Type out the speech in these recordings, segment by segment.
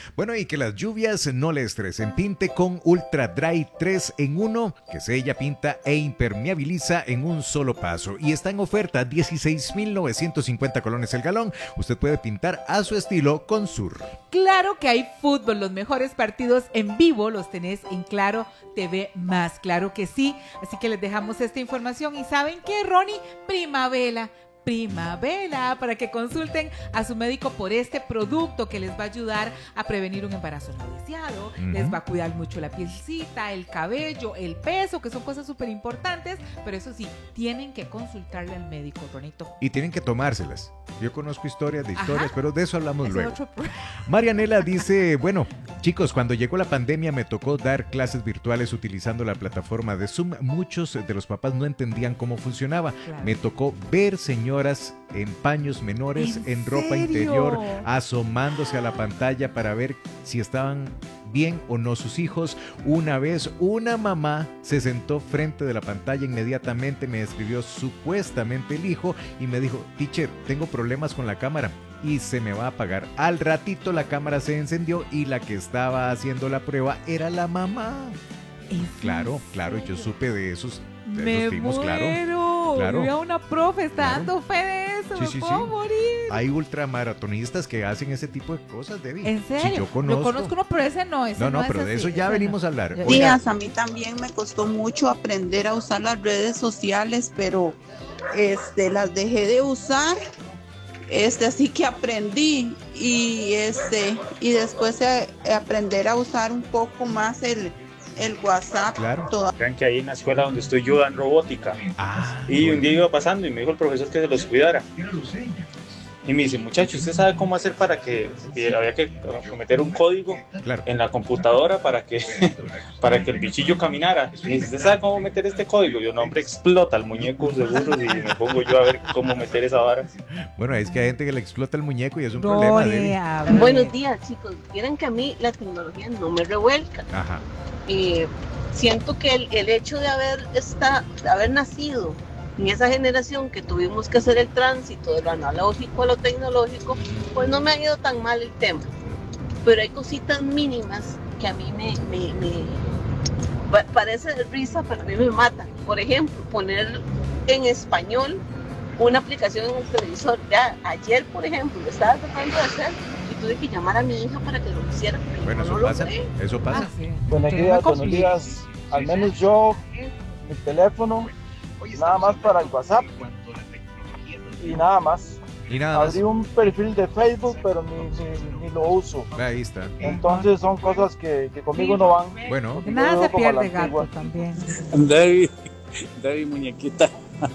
Bueno, y que las lluvias no le estresen. Pinte con Ultra Dry 3 en 1, que sella, pinta e impermeabiliza en un solo paso. Y está en oferta, 16,950 colones el galón. Usted puede pintar a su estilo con Sur. Claro que hay fútbol, los mejores partidos en vivo los tenés en Claro TV Más, claro que sí. Así que les dejamos esta información y ¿saben qué, Ronnie? Primavera, para que consulten a su médico por este producto que les va a ayudar a prevenir un embarazo no deseado, les va a cuidar mucho la pielcita, el cabello, el peso, que son cosas súper importantes, pero eso sí, tienen que consultarle al médico, Ronito. Y tienen que tomárselas. Yo conozco historias de historias, pero de eso hablamos luego. Otro... Marianela dice, bueno, chicos, cuando llegó la pandemia me tocó dar clases virtuales utilizando la plataforma de Zoom. Muchos de los papás no entendían cómo funcionaba. Claro. Me tocó ver señoras en paños menores, en ropa interior, asomándose a la pantalla para ver si estaban bien o no sus hijos. Una vez una mamá se sentó frente de la pantalla, inmediatamente me escribió supuestamente el hijo y me dijo, teacher, tengo problemas con la cámara y se me va a apagar. Al ratito la cámara se encendió y la que estaba haciendo la prueba era la mamá. Claro, yo supe de esos filmos, claro. Yo a una profe está dando fe de eso, me puedo morir. Hay ultramaratonistas que hacen ese tipo de cosas, Debbie. ¿En serio? Sí, yo conozco. Lo conozco, no, pero ese no es. No, pero de eso ya venimos a hablar. Días, a mí también me costó mucho aprender a usar las redes sociales, pero las dejé de usar. Así que aprendí y después aprender a usar un poco más el WhatsApp. Claro. Vean que ahí en la escuela donde estoy yo dan robótica. Y un día iba pasando y me dijo el profesor que se los cuidara. Y me dice, muchacho, ¿usted sabe cómo hacer para que había que meter un código en la computadora para que el bichillo caminara? Y dice, ¿usted sabe cómo meter este código? Yo, no, hombre, explota el muñeco seguro y me pongo yo a ver cómo meter esa vara. Bueno, es que hay gente que le explota el muñeco y es un problema. Buenos días, chicos. Vieran que a mí la tecnología no me revuelca. Ajá. Siento que el hecho de haber nacido en esa generación que tuvimos que hacer el tránsito de lo analógico a lo tecnológico, pues no me ha ido tan mal el tema. Pero hay cositas mínimas que a mí me parece risa, pero a mí me matan. Por ejemplo, poner en español una aplicación en el televisor. Ya, ayer, por ejemplo, lo estaba tratando de hacer y tuve que llamar a mi hija para que lo hiciera. Bueno, eso pasa. Sí. Buenos días. Al menos yo, mi teléfono, nada más para el WhatsApp y nada más. Abrí un perfil de Facebook, pero ni lo uso. Ahí está. Entonces son cosas que conmigo no van. Bueno. Nada se pierde, gato, también. David, muñequita.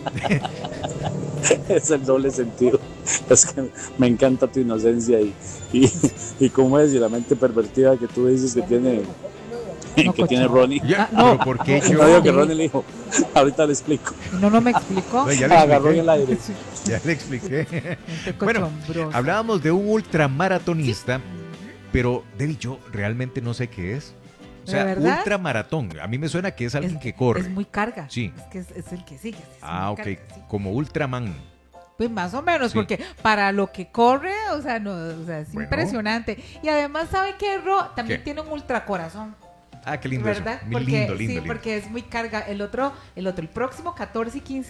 Es el doble sentido. Es que me encanta tu inocencia y cómo es, y la mente pervertida que tú dices que tiene... tiene Ronnie. ¿Pero por qué yo? No digo que Ronnie le dijo, ahorita le explico. No me explicó. No, ya le agarró en el aire. Ya le expliqué. Bueno, hablábamos de un ultramaratonista, pero Debbie, yo realmente no sé qué es. O sea, ultramaratón, a mí me suena que es alguien que corre. Es muy carga. Sí. Es que es el que sigue. Ok, carga, sí. Como Ultraman. Pues más o menos, sí. Porque para lo que corre, es impresionante. Y además, ¿sabe qué, Ro? También tiene un ultracorazón. Qué lindo. ¿Verdad? Eso. Lindo. Porque es muy carga. El próximo 14 y 15